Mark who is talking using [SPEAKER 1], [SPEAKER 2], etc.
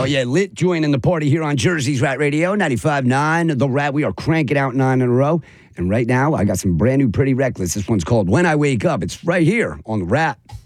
[SPEAKER 1] Oh, yeah, lit joining the party here on Jersey's Rat Radio, 95.9, The Rat. We are cranking out 9 in a row. And right now, I got some brand new Pretty Reckless. This one's called When I Wake Up. It's right here on The Rat.